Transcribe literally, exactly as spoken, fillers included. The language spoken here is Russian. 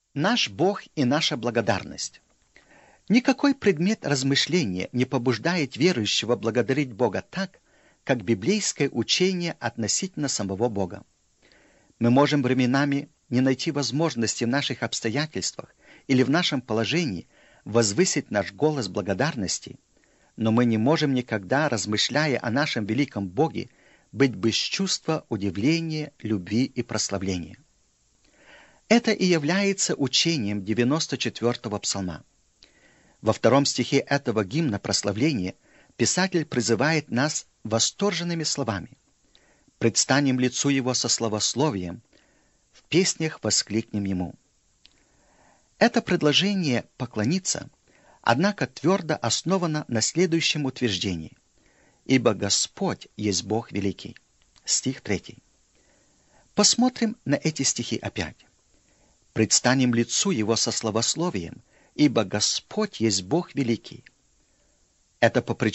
Наш Бог и наша благодарность. Никакой предмет размышления не побуждает верующего благодарить Бога так, как библейское учение относительно самого Бога. Мы можем временами не найти возможности в наших обстоятельствах или в нашем положении возвысить наш голос благодарности, но мы не можем никогда, размышляя о нашем великом Боге, быть без чувства удивления, любви и прославления. Это и является учением девяносто четвёртого псалма. Во втором стихе этого гимна прославления писатель призывает нас восторженными словами: «Предстанем лицу Его со славословием, в песнях воскликнем Ему». Это предложение поклониться, однако, твердо основано на следующем утверждении: «Ибо Господь есть Бог великий». Стих третий. Посмотрим на эти стихи опять. «Предстанем лицу Его со славословием, ибо Господь есть Бог великий». Это по причине